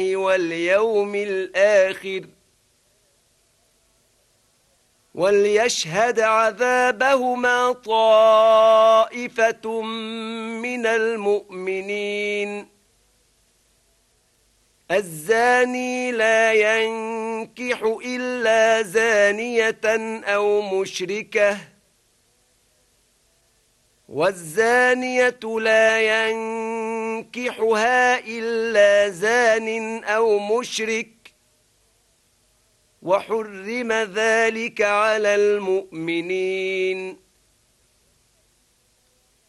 واليوم الآخر وليشهد عذابهما طائفة من المؤمنين الزاني لا ينكح إلا زانية أو مشركة والزانية لا ينكحها إلا زان أو مشرك وحرم ذلك على المؤمنين